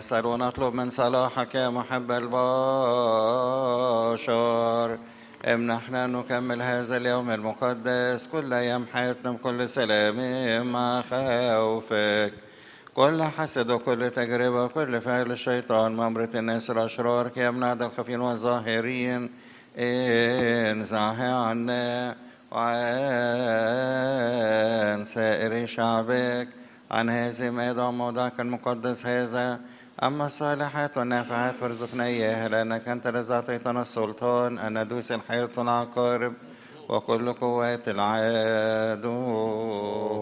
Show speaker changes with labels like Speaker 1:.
Speaker 1: نسأل ونطلب من صلاحك يا محب البشر. امنحنا نكمل هذا اليوم المقدس كل أيام حياتنا بكل سلام مع خوفك. كل حسد وكل تجربة وكل فعل الشيطان مأمرة الناس الأشرار كي يمنع الخفين والظاهرين انزعها عنا وعن سائر شعبك. عن هذه مائدة موضعك المقدس هذا، أما الصالحات والنافعات فارزقنا إياها، لأنك أنت الذي أعطيتنا السلطان أن ندوس الحياة والعقارب وكل قوات العدو.